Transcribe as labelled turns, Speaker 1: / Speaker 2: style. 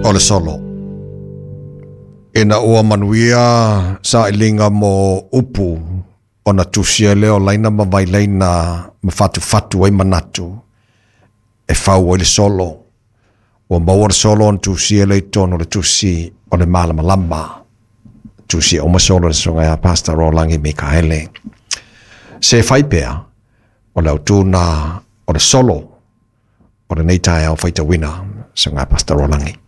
Speaker 1: o le solo. Ina ua manuia sa ilinga mo upu o na tusia leo laina mawai laina mafatu ai manatu. E fau o le solo. O maua le solo on tusia le tono le tusi o le malama lama. Tusia o masolo le songa ya Pastor Rolangi Mikaele. Se faipea o le autuna o le solo o le neitai au faita wina songa Pastor Rolangi.